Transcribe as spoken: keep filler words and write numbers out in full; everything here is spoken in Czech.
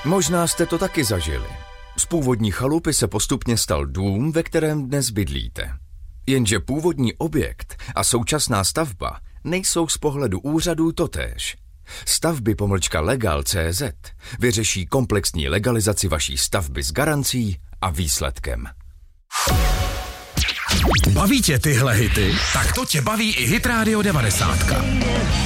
Možná jste to taky zažili. Z původní chalupy se postupně stal dům, ve kterém dnes bydlíte. Jenže původní objekt a současná stavba nejsou z pohledu úřadů totéž. Stavby pomlčka legal tečka cé zet vyřeší komplexní legalizaci vaší stavby s garancí a výsledkem. Baví tě tyhle hity? Tak to tě baví i Hit Radio devadesát.